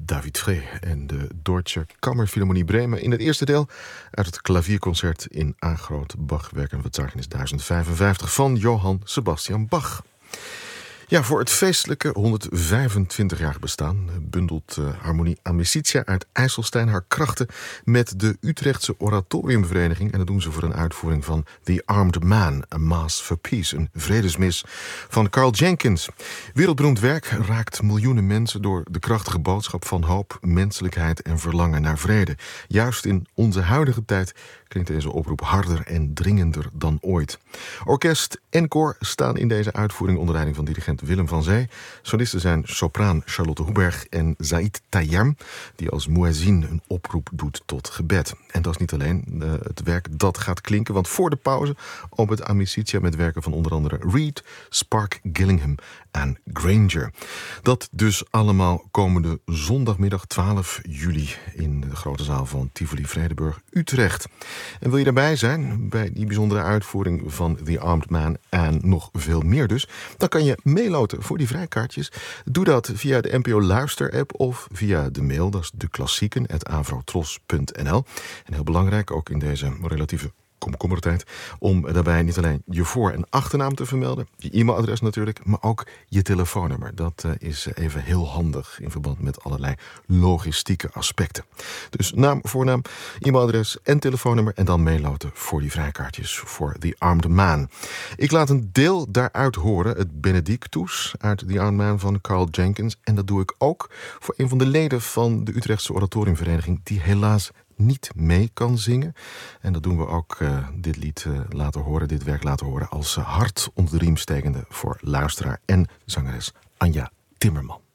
David Frey en de Deutsche Kammerphilharmonie Bremen in het eerste deel uit het klavierconcert in A groot Bach-werken Verzeichnis 1055 van Johann Sebastian Bach. Ja, voor het feestelijke 125-jarig bestaan bundelt Harmonie Amicitia uit IJsselstein haar krachten met de Utrechtse Oratoriumvereniging. En dat doen ze voor een uitvoering van The Armed Man, A Mass for Peace, een vredesmis van Carl Jenkins. Wereldberoemd werk raakt miljoenen mensen door de krachtige boodschap van hoop, menselijkheid en verlangen naar vrede. Juist in onze huidige tijd klinkt deze oproep harder en dringender dan ooit. Orkest en koor staan in deze uitvoering onder leiding van dirigent Willem van Zee. Solisten zijn sopraan Charlotte Hoeberg en Zaid Tayyam, die als muezzin een oproep doet tot gebed. En dat is niet alleen het werk dat gaat klinken, want voor de pauze opent Amicitia met werken van onder andere Reed, Spark Gillingham en Granger. Dat dus allemaal komende zondagmiddag 12 juli in de grote zaal van Tivoli Vredenburg, Utrecht. En wil je daarbij zijn bij die bijzondere uitvoering van The Armed Man en nog veel meer dus, dan kan je meeloten voor die vrijkaartjes. Doe dat via de NPO Luister-app of via de mail, dat is deklassieken@avrotros.nl. En heel belangrijk, ook in deze relatieve komkommertijd, om daarbij niet alleen je voor- en achternaam te vermelden, je e-mailadres natuurlijk, maar ook je telefoonnummer. Dat is even heel handig in verband met allerlei logistieke aspecten. Dus naam, voornaam, e-mailadres en telefoonnummer en dan meeloten voor die vrijkaartjes voor The Armed Man. Ik laat een deel daaruit horen, het Benedictus uit The Armed Man van Carl Jenkins. En dat doe ik ook voor een van de leden van de Utrechtse Oratoriumvereniging die helaas niet mee kan zingen. En dat doen we ook dit lied laten horen, dit werk laten horen als hart onder de riem stekende voor luisteraar en zangeres Anja Timmerman.